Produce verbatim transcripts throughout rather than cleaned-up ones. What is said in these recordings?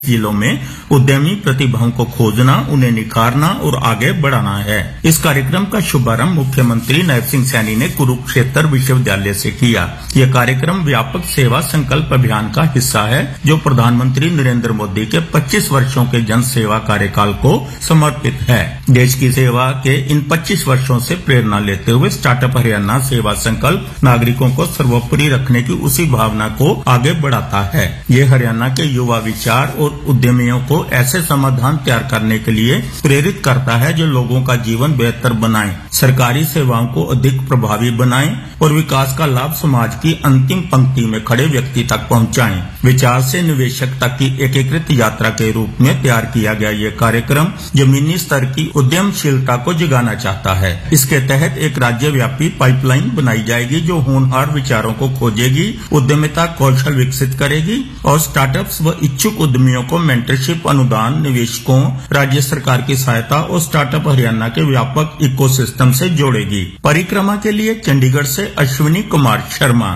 जिलों में उद्यमी प्रतिभाओं को खोजना, उन्हें निखारना और आगे बढ़ाना है। इस कार्यक्रम का शुभारंभ मुख्यमंत्री नायब सिंह सैनी ने कुरुक्षेत्र विश्वविद्यालय से किया। यह कार्यक्रम व्यापक सेवा संकल्प अभियान का हिस्सा है, जो प्रधानमंत्री नरेंद्र मोदी के पच्चीस वर्षों के जन सेवा कार्यकाल को समर्पित है। देश की सेवा के इन पच्चीस वर्षों से प्रेरणा लेते हुए स्टार्टअप हरियाणा सेवा संकल्प नागरिकों को सर्वोपरि रखने की उसी भावना को आगे बढ़ाता है। ये हरियाणा के युवा विचार और उद्यमियों को ऐसे समाधान तैयार करने के लिए प्रेरित करता है जो लोगों का जीवन बेहतर बनाएं, सरकारी सेवाओं को अधिक प्रभावी बनाएं और विकास का लाभ समाज की अंतिम पंक्ति में खड़े व्यक्ति तक पहुंचाएं। विचार से निवेशक तक की एकीकृत यात्रा के रूप में तैयार किया गया ये कार्यक्रम जमीनी स्तर की उद्यमशीलता को जगाना चाहता है। इसके तहत एक राज्यव्यापी पाइपलाइन बनाई जाएगी जो होनहार विचारों को खोजेगी, उद्यमिता कौशल विकसित करेगी और स्टार्टअप्स व इच्छुक उद्यमियों को मेंटरशिप, अनुदान, निवेशकों, राज्य सरकार की सहायता और स्टार्टअप हरियाणा के व्यापक इकोसिस्टम से जोड़ेगी। परिक्रमा के लिए चंडीगढ़ से Ashwini Kumar Sharma.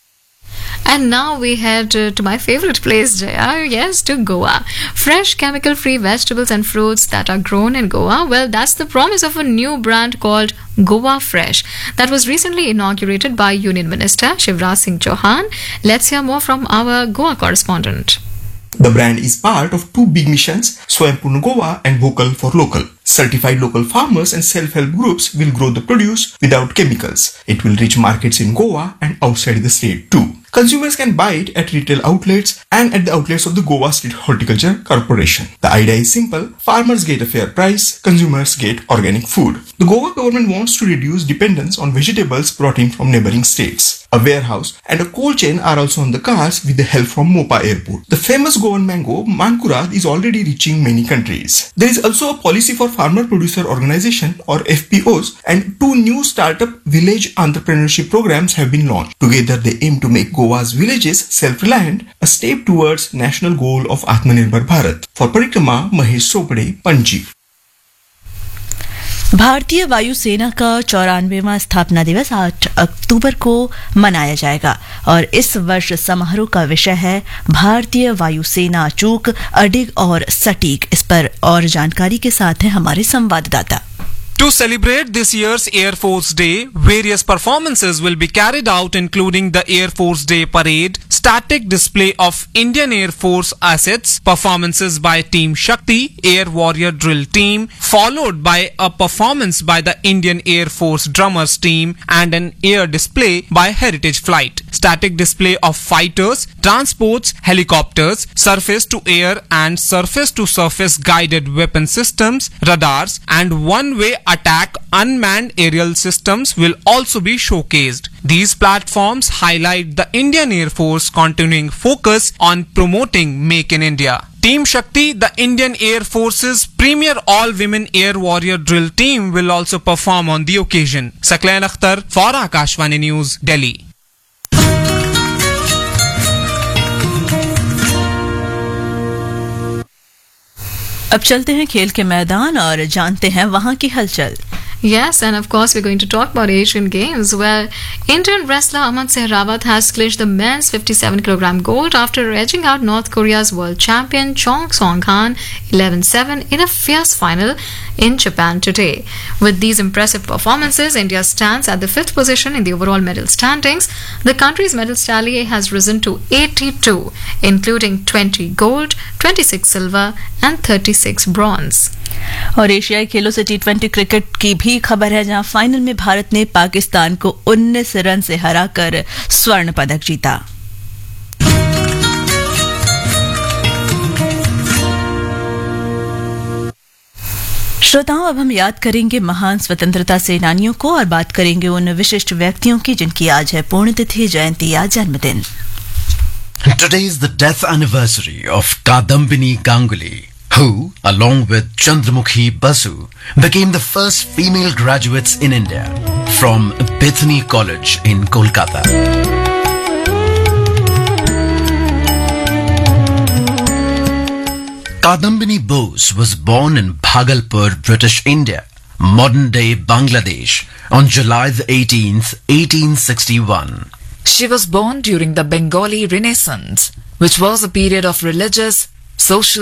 And now we head uh, to my favorite place, Jaya. Yes, to Goa. Fresh, chemical-free vegetables and fruits that are grown in Goa. Well, that's the promise of a new brand called Goa Fresh that was recently inaugurated by Union Minister Shivraj Singh Chauhan. Let's hear more from our Goa correspondent. The brand is part of two big missions, Swayambhur Goa and Vocal for Local. Certified local farmers and self-help groups will grow the produce without chemicals. It will reach markets in Goa and outside the state too. Consumers can buy it at retail outlets and at the outlets of the Goa State Horticulture Corporation. The idea is simple. Farmers get a fair price, consumers get organic food. The Goa government wants to reduce dependence on vegetables brought in from neighboring states. A warehouse and a cold chain are also on the cards with the help from Mopa Airport. The famous Goan mango, Mankurad, is already reaching many countries. There is also a policy for Farmer Producer Organization or F P Os, and two new startup village entrepreneurship programs have been launched. Together they aim to make Goa's villages self-reliant, a step towards national goal of Atmanirbhar Bharat. For Parikrama, Mahesh Sopade, Panji. भारतीय वायुसेना का चौरानवेवां स्थापना दिवस आठ अक्टूबर को मनाया जाएगा और इस वर्ष समारोह का विषय है भारतीय वायुसेना अचूक, अडिग और सटीक। इस पर और जानकारी के साथ हैं हमारे संवाददाता। To celebrate this year's Air Force Day, various performances will be carried out including the Air Force Day Parade, static display of Indian Air Force assets, performances by Team Shakti, Air Warrior Drill Team, followed by a performance by the Indian Air Force Drummers Team and an air display by Heritage Flight. Static display of fighters, transports, helicopters, surface-to-air and surface-to-surface guided weapon systems, radars and one-way attack unmanned aerial systems will also be showcased. These platforms highlight the Indian Air Force continuing focus on promoting Make in India. Team Shakti, the Indian Air Force's premier all-women air warrior drill team, will also perform on the occasion. Saklain Akhtar for Akashvani News, Delhi. अब चलते हैं खेल के मैदान और जानते हैं वहां की हलचल। Yes, and of course we're going to talk about Asian Games, where Indian wrestler Aman Sehrawat has clinched the men's fifty-seven kilogram gold after edging out North Korea's world champion Chong Song-han eleven seven in a fierce final in Japan today. With these impressive performances, India stands at the fifth position in the overall medal standings. The country's medal tally has risen to eighty-two, including twenty gold, twenty-six silver and thirty-six bronze. और एशियाई खेलों से T twenty cricket की भी खबर है, जहां final में भारत ने पाकिस्तान को उन्नीस रन से हराकर स्वर्ण पदक जीता। श्रोताओं, अब हम याद करेंगे महान स्वतंत्रता सेनानियों को और बात करेंगे उन विशिष्ट व्यक्तियों की जिनकी आज है पुण्यतिथि, जयंती या जन्मदिन। Today is the death anniversary of Kadambini Ganguly, who, along with Chandramukhi Basu, became the first female graduates in India from Bethany College in Kolkata. Kadambini Bose was born in Bhagalpur, British India, modern-day Bangladesh, on July the eighteenth, eighteen sixty-one. She was born during the Bengali Renaissance, which was a period of religious, social